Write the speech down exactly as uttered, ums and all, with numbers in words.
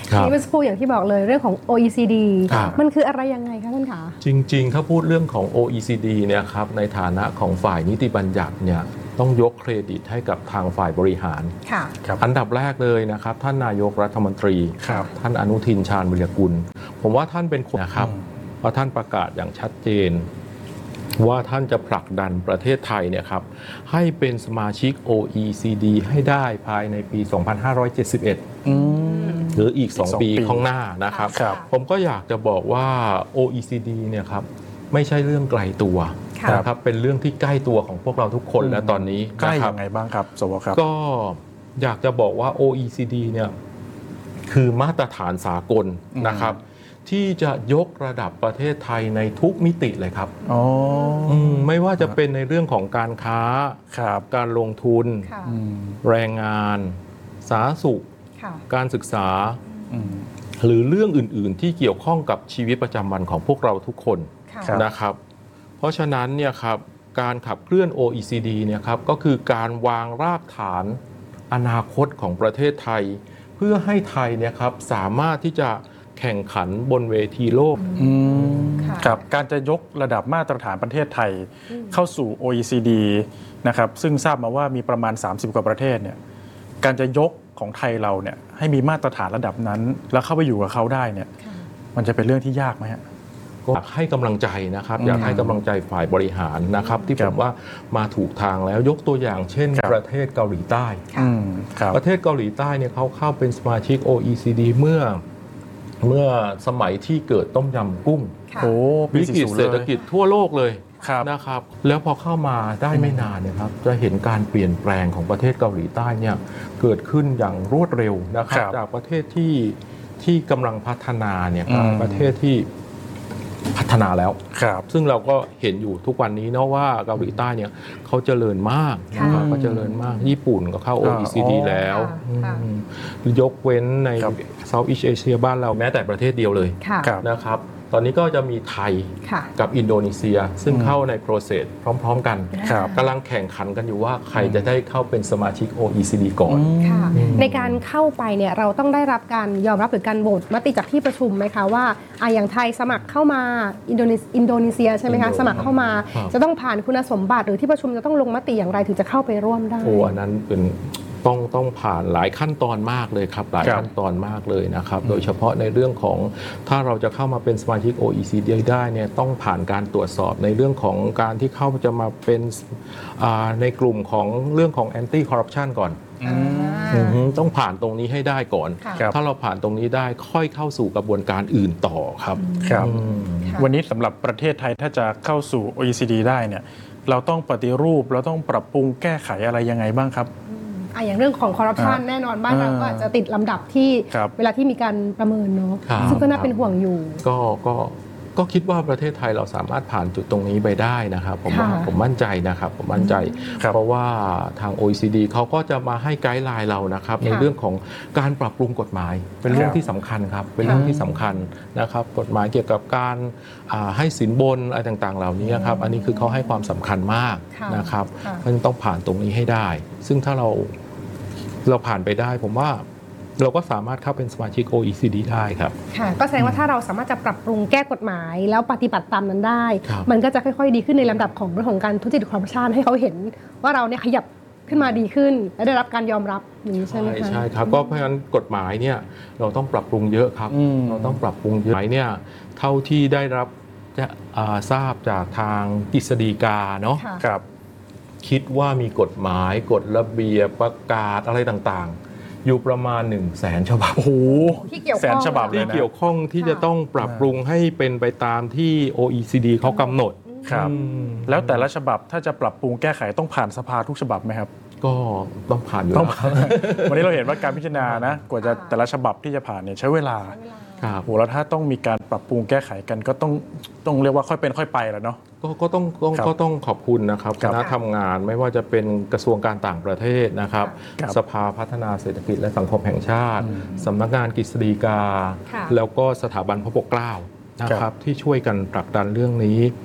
นี่เป็นพูดอย่างที่บอกเลยเรื่องของ โอ อี ซี ดี มันคืออะไรยังไงคะท่านคะจริงๆถ้าพูดเรื่องของ โอ อี ซี ดี เนี่ยครับในฐานะของฝ่ายนิติบัญญัติเนี่ยต้องยกเครดิตให้กับทางฝ่ายบริหารอันดับแรกเลยนะครับท่านนายกรัฐมนตรีท่านอนุทินชาญวิรกุลผมว่าท่านเป็นคนนะครับเพราะท่านประกาศอย่างชัดเจนว่าท่านจะผลักดันประเทศไทยเนี่ยครับให้เป็นสมาชิก โอ อี ซี ดี ให้ได้ภายในปี สองพันห้าร้อยเจ็ดสิบเอ็ด หรืออีก สอง ปีข้างหน้านะครับผมก็อยากจะบอกว่า โอ อี ซี ดี เนี่ยครับไม่ใช่เรื่องไกลตัวนะครับเป็นเรื่องที่ใกล้ตัวของพวกเราทุกคนและตอนนี้ใกล้ยังไงบ้างครับสวครับก็อยากจะบอกว่า โอ อี ซี ดี เนี่ยคือมาตรฐานสากลนะครับที่จะยกระดับประเทศไทยในทุกมิติเลยครับไม่ว่าจะเป็นในเรื่องของการค้าการลงทุนแรงงานสาธารณสุขการศึกษาหรือเรื่องอื่นๆที่เกี่ยวข้องกับชีวิตประจำวันของพวกเราทุกคนนะครับเพราะฉะนั้นเนี่ยครับการขับเคลื่อน โอ อี ซี ดี เนี่ยครับก็คือการวางรากฐานอนาคตของประเทศไทยเพื่อให้ไทยเนี่ยครับสามารถที่จะแข่งขันบนเวทีโลกครับการจะยกระดับมาตรฐานประเทศไทยเข้าสู่ โอ อี ซี ดี นะครับซึ่งทราบมาว่ามีประมาณสามสิบกว่าประเทศเนี่ยการจะยกของไทยเราเนี่ยให้มีมาตรฐานระดับนั้นแล้วเข้าไปอยู่กับเขาได้เนี่ยมันจะเป็นเรื่องที่ยากไหมฮะก็ให้กำลังใจนะครับอยากให้กำลังใจฝ่ายบริหารนะครับที่ผมว่ามาถูกทางแล้วยกตัวอย่างเช่นประเทศเกาหลีใต้ประเทศเกาหลีใต้เนี่ยเขาเข้าเป็นสมาชิก โอ อี ซี ดี เมื่อเมื่อสมัยที่เกิดต้มยำกุ้งวิกฤตเศรษฐกิจทั่วโลกเลยนะครับแล้วพอเข้ามาได้ไม่นานเนี่ยครับจะเห็นการเปลี่ยนแปลงของประเทศเกาหลีใต้เนี่ยเกิดขึ้นอย่างรวดเร็วนะครับจากประเทศที่ที่กำลังพัฒนาเนี่ยประเทศที่พัฒนาแล้วซึ่งเราก็เห็นอยู่ทุกวันนี้เนาะว่าเกาหลีใต้เนี่ยเขาเจริญมากนะครับเขาเจริญมากญี่ปุ่นก็เข้า โอ อี ซี ดี แล้วยกเว้นในเซาท์อีสต์เอเชียบ้านเราแม้แต่ประเทศเดียวเลยนะครับตอนนี้ก็จะมีไทยกับอินโดนีเซียซึ่งเข้าในโปรเซสพร้อมๆกันกำลังแข่งขันกันอยู่ว่าใครจะได้เข้าเป็นสมาชิก โอ อี ซี ดี ก่อนในการเข้าไปเนี่ยเราต้องได้รับการยอมรับหรือการโหวตมติจากที่ประชุมไหมคะว่าอ่ะอย่างไทยสมัครเข้ามาอินโดนีอินโดนีเซียใช่ไหมคะสมัครเข้ามาจะต้องผ่านคุณสมบัติหรือที่ประชุมจะต้องลงมติอย่างไรถึงจะเข้าไปร่วมได้โอ้อันนั้นเป็นต้องต้องผ่านหลายขั้นตอนมากเลยครับหลายขั้นตอนมากเลยนะครับโดยเฉพาะในเรื่องของถ้าเราจะเข้ามาเป็นสมาชิก โอ อี ซี ดี ได้เนี่ยต้องผ่านการตรวจสอบในเรื่องของการที่เข้าจะมาเป็นในกลุ่มของเรื่องของ Anti Corruption ก่อนต้องผ่านตรงนี้ให้ได้ก่อนถ้าเราผ่านตรงนี้ได้ค่อยเข้าสู่กระบวนการอื่นต่อครับครับวันนี้สำหรับประเทศไทยถ้าจะเข้าสู่ โอ อี ซี ดี ได้เนี่ยเราต้องปฏิรูปเราต้องปรับปรุงแก้ไขอะไรยังไงบ้างครับอย่างเรื่องของคอร์รัปชันแน่นอนบ้านเราก็อาจจะติดลำดับที่เวลาที่มีการประเมินเนาะซึ่งก็น่าเป็นห่วงอยู่ก็ก็ก็คิดว่าประเทศไทยเราสามารถผ่านจุดตรงนี้ไปได้นะครับผมว่าผมมั่นใจนะครับผมมั่นใจเพราะว่าทาง โอ อี ซี ดี เขาก็จะมาให้ไกด์ไลน์เรานะครับในเรื่องของการปรับปรุงกฎหมายเป็นเรื่องที่สำคัญครับเป็นเรื่องที่สำคัญนะครับกฎหมายเกี่ยวกับการให้สินบนอะไรต่างๆเหล่านี้ครับอันนี้คือเขาให้ความสำคัญมากนะครับเพราะฉะนั้นต้องผ่านตรงนี้ให้ได้ซึ่งถ้าเราเราผ่านไปได้ผมว่าเราก็สามารถเข้าเป็นสมาชิก โอ อี ซี ดี ได้ครับค่ะก็แสดงว่าถ้าเราสามารถจะปรับปรุงแก้กฎหมายแล้วปฏิบัติตามนั้นได้มันก็จะค่อยๆดีขึ้นในลำดับของเรื่องของการทุจริตคอร์รัปชันให้เขาเห็นว่าเราเนี่ยขยับขึ้นมาดีขึ้นและได้รับการยอมรับนี้ใช่ไหมคะใช่ครับก็เพราะฉะนั้นกฎหมายเนี่ยเราต้องปรับปรุงเยอะครับเราต้องปรับปรุงเยอะเนี่ยเท่าที่ได้รับจะทราบจากทางกฤษฎีกาเนาะครับคิดว่ามีกฎหมายกฎระเบียบประกาศอะไรต่างๆอยู่ประมาณ หนึ่งแสน ฉบับโอ้โหแสนฉบับที่เกี่ยวข้องที่จะต้องปรับปรุงให้เป็นไปตามที่ โอ อี ซี ดี เขากำหนดครับแล้วแต่ละฉบับถ้าจะปรับปรุงแก้ไขต้องผ่านสภาทุกฉบับไหมครับก็ต้องผ่านอยู่แล้ววันนี้เราเห็นว่าการพิจารณานะกว่าจะแต่ละฉบับที่จะผ่านเนี่ยใช้เวลาโอ้แล้วถ้าต้องมีการปรับปรุงแก้ไขกันก็ต้องต้องเรียกว่าค่อยเป็นค่อยไปแล้วเนาะก็ก็ต้องต้องก็ต้องขอบคุณนะครับคณะทำงานไม่ว่าจะเป็นกระทรวงการต่างประเทศนะครับสภาพัฒนาเศรษฐกิจและสังคมแห่งชาติสำนักงานกฤษฎีกาแล้วก็สถาบันพระปกเกล้านะครับที่ช่วยกันผลักดันเรื่องนี้